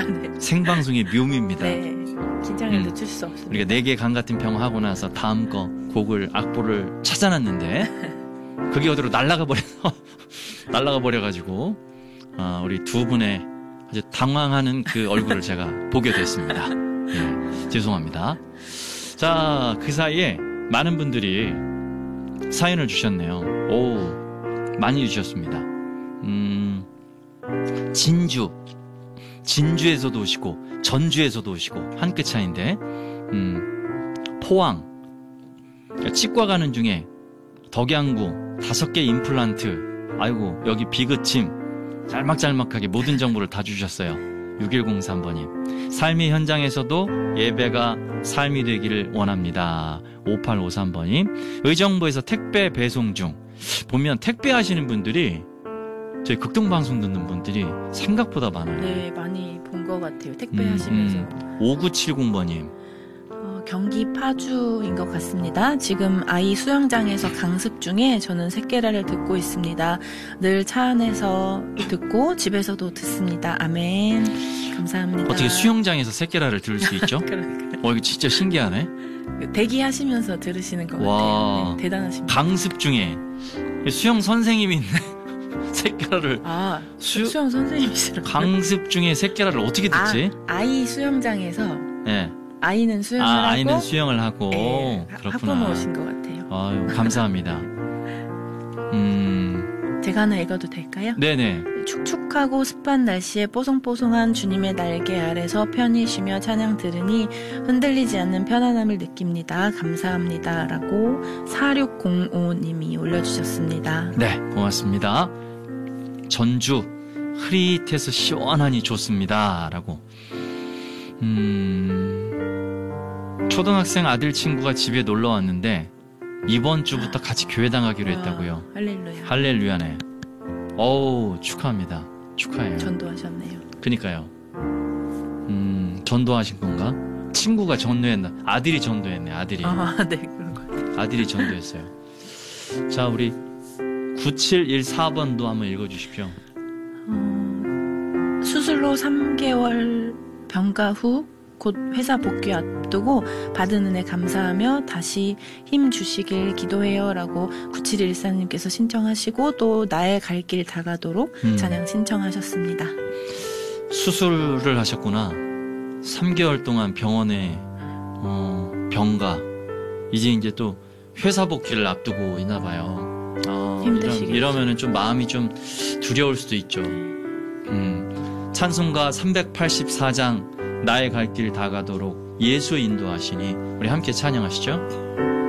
네. 생방송의 묘미입니다. 네. 긴장을 늦출 수 없습니다. 우리가 4개 강 같은 병 하고 나서 다음 거 곡을 악보를 찾아놨는데 그게 어디로 날아가 버려가지고 우리 두 분의 아주 당황하는 그 얼굴을 제가 보게 됐습니다. 예, 죄송합니다. 자, 그 사이에 많은 분들이 사연을 주셨네요. 오, 많이 주셨습니다. 진주에서도 오시고 전주에서도 오시고 한 끗 차이인데 포항 치과 가는 중에 덕양구 5개 임플란트 아이고 여기 비그침 짤막짤막하게 모든 정보를 다 주셨어요. 6103번님 삶의 현장에서도 예배가 삶이 되기를 원합니다. 5853번님 의정부에서 택배 배송 중 보면 택배 하시는 분들이 저희 극동방송 듣는 분들이 생각보다 많아요. 네, 많이 본 것 같아요. 택배 하시면서. 5970번님. 경기 파주인 것 같습니다. 지금 아이 수영장에서 강습 중에 저는 새끼라를 듣고 있습니다. 늘 차 안에서 듣고 집에서도 듣습니다. 아멘. 감사합니다. 어떻게 수영장에서 새끼라를 들을 수 있죠? 이거 진짜 신기하네. 대기하시면서 들으시는 것 같아요. 네, 대단하십니다. 강습 중에 수영 선생님이 있네. 새끼라를 수영 선생님이시라고요? 강습 중에 새끼라를 어떻게 듣지? 아이 수영장에서 네. 아이는 수영을 하고 아이는 수영을 하고 네, 그렇구나. 학부모 오신 것 같아요. 아유, 감사합니다. 제가 하나 읽어도 될까요? 네네. 축축하고 습한 날씨에 뽀송뽀송한 주님의 날개 아래서 편히 쉬며 찬양 들으니 흔들리지 않는 편안함을 느낍니다. 감사합니다. 라고 4605님이 올려주셨습니다. 네, 고맙습니다. 전주 흐릿해서 시원하니 좋습니다. 라고. 초등학생 아들 친구가 집에 놀러 왔는데 이번 주부터 같이 교회당 하기로 했다고요. 할렐루야. 할렐루야네. 어우, 축하합니다. 축하해요. 전도하셨네요. 그니까요. 전도하신 건가? 친구가 전도했나? 아들이 전도했네, 아들이. 네, 그런 것 같아요. 아들이 전도했어요. 자, 우리 9714번도 한번 읽어주십시오. 수술로 3개월 병가 후 곧 회사 복귀 앞두고 받은 은혜 감사하며 다시 힘 주시길 기도해요 라고 9714님께서 신청하시고 또 나의 갈 길 다가도록 찬양 신청하셨습니다. 수술을 하셨구나. 3개월 동안 병원에 병가 이제 또 회사 복귀를 앞두고 있나 봐요. 힘드시겠죠. 이러면은 좀 마음이 좀 두려울 수도 있죠. 찬송가 384장 나의 갈 길 다가도록 예수 인도하시니 우리 함께 찬양하시죠.